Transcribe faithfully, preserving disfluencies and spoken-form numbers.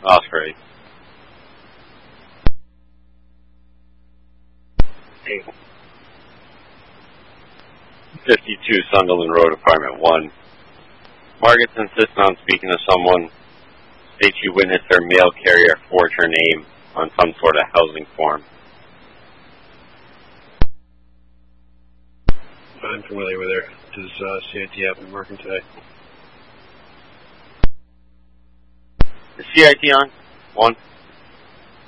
Oscar eight. Eight. fifty-two Sunderland Road, Apartment one. Margaret's insisting on speaking to someone. States you witnessed their mail carrier forge her name on some sort of housing form. I'm familiar with her. Does uh, C I T have been working today? Is C I T on? One.